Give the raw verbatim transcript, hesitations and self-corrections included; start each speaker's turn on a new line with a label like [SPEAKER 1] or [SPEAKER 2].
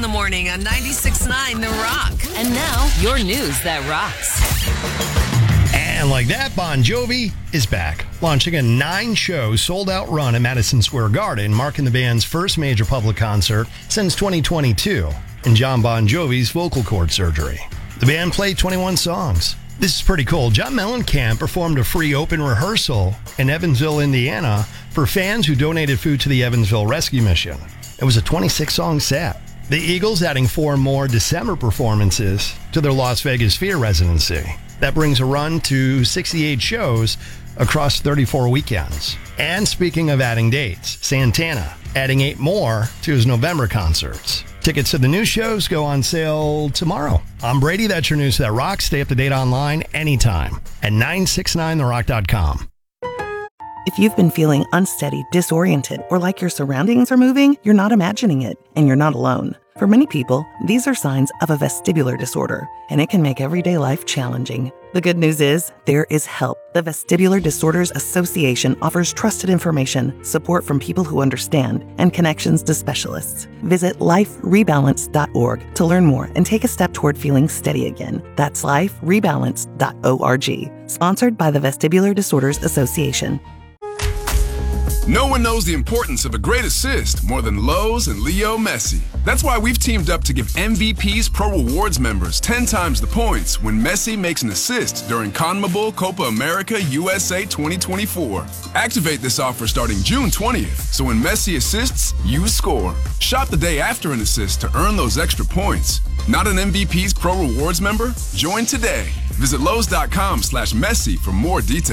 [SPEAKER 1] the morning on ninety-six point nine The Rock.
[SPEAKER 2] And now, your news that rocks.
[SPEAKER 3] And like that, Bon Jovi is back, launching a nine-show sold-out run at Madison Square Garden, marking the band's first major public concert since twenty twenty-two, and John Bon Jovi's vocal cord surgery. The band played twenty-one songs. This is pretty cool. John Mellencamp performed a free open rehearsal in Evansville, Indiana, for fans who donated food to the Evansville Rescue Mission. It was a twenty-six song set. The Eagles adding four more December performances to their Las Vegas Sphere residency. That brings a run to sixty-eight shows across thirty-four weekends. And speaking of adding dates, Santana adding eight more to his November concerts. Tickets to the new shows go on sale tomorrow. I'm Brady. That's your news that rocks. Stay up to date online anytime at nine six nine the rock dot com.
[SPEAKER 4] If you've been feeling unsteady, disoriented, or like your surroundings are moving, you're not imagining it, and you're not alone. For many people, these are signs of a vestibular disorder, and it can make everyday life challenging. The good news is, there is help. The Vestibular Disorders Association offers trusted information, support from people who understand, and connections to specialists. Visit life rebalance dot org to learn more and take a step toward feeling steady again. That's life rebalance dot org. Sponsored by the Vestibular Disorders Association.
[SPEAKER 5] No one knows the importance of a great assist more than Lowe's and Leo Messi. That's why we've teamed up to give M V P's Pro Rewards members ten times the points when Messi makes an assist during CONMEBOL Copa America U S A twenty twenty-four. Activate this offer starting June twentieth, so when Messi assists, you score. Shop the day after an assist to earn those extra points. Not an M V P's Pro Rewards member? Join today. Visit Lowe's dot com slash Messi for more details.